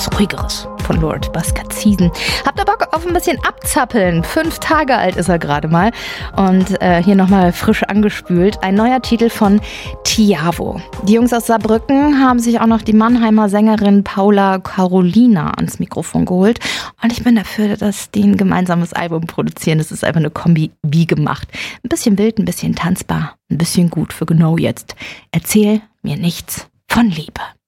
was Ruhigeres von Lord Baskazisen. Habt ihr Bock auf ein bisschen abzappeln? 5 Tage alt ist er gerade mal. Und hier nochmal frisch angespült. Ein neuer Titel von Tiavo. Die Jungs aus Saarbrücken haben sich auch noch die Mannheimer Sängerin Paula Carolina ans Mikrofon geholt. Und ich bin dafür, dass die ein gemeinsames Album produzieren. Das ist einfach eine Kombi wie gemacht. Ein bisschen wild, ein bisschen tanzbar, ein bisschen gut für genau jetzt. Erzähl mir nichts von Liebe.